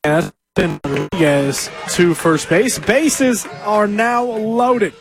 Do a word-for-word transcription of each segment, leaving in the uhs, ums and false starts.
And that's Rodriguez to first base. Bases are now loaded.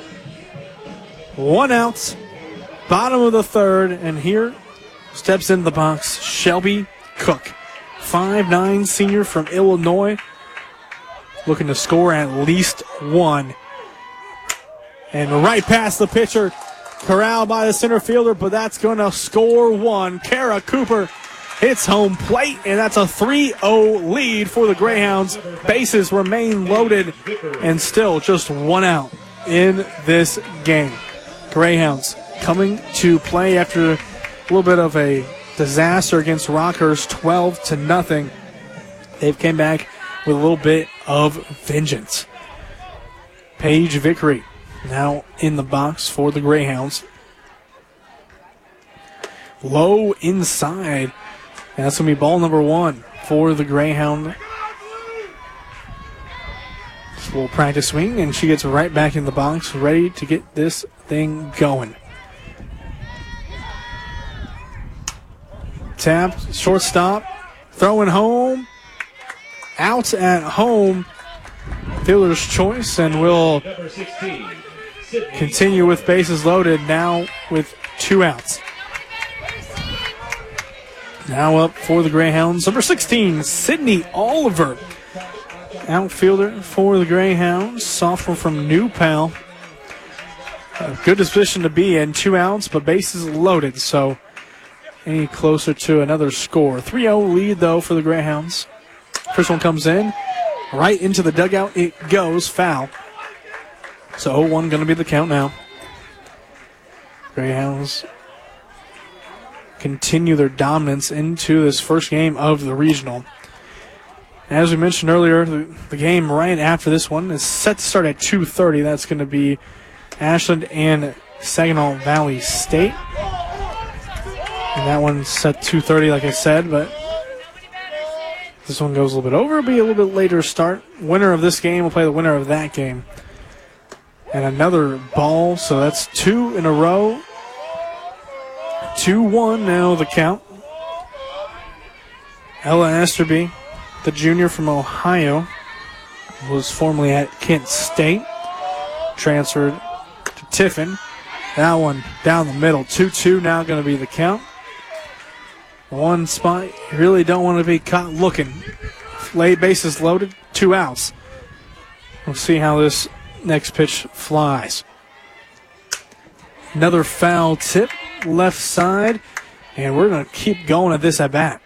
One out, bottom of the third, and here steps into the box Shelby Cook. five nine senior from Illinois, looking to score at least one. And right past the pitcher, corralled by the center fielder, but that's going to score one. Kara Cooper hits home plate, and that's a three oh lead for the Greyhounds. Bases remain loaded, and still just one out in this game. Greyhounds coming to play after a little bit of a disaster against Rockhurst, twelve to nothing. They've came back with a little bit of vengeance. Paige Vickery now in the box for the Greyhounds. Low inside. And that's going to be ball number one for the Greyhound. Full practice swing, and she gets right back in the box, ready to get this thing going. Tap, shortstop, throwing home. Out at home. Fielder's choice, and we'll continue with bases loaded now with two outs. Now up for the Greyhounds, number sixteen, Sydney Oliver. Outfielder for the Greyhounds, sophomore from New Pal. A good position to be in, two outs, but bases loaded, so any closer to another score. three oh lead, though, for the Greyhounds. First one comes in, right into the dugout it goes, foul. So oh one going to be the count now. Greyhounds continue their dominance into this first game of the regional. As we mentioned earlier, the, the game right after this one is set to start at two thirty. That's going to be Ashland and Saginaw Valley State. And that one's set two thirty, like I said, but this one goes a little bit over. It'll be a little bit later start. Winner of this game will play the winner of that game. And another ball, so that's two in a row. two one now the count. Ella Esterby, the junior from Ohio, was formerly at Kent State, transferred to Tiffin. That one down the middle, two two now going to be the count. One spot you really don't want to be caught looking. Late bases loaded, two outs. We'll see how this next pitch flies. Another foul tip, left side, and we're going to keep going at this at bat.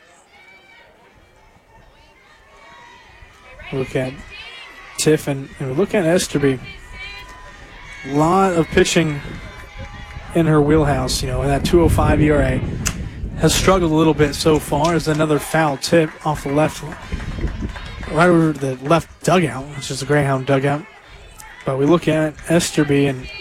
Look at Tiffin, and we look at Esterby. A lot of pitching in her wheelhouse, you know, in that two oh five E R A. Has struggled a little bit so far. As another foul tip off the left, right over the left dugout, which is the Greyhound dugout. But we look at Esterby, and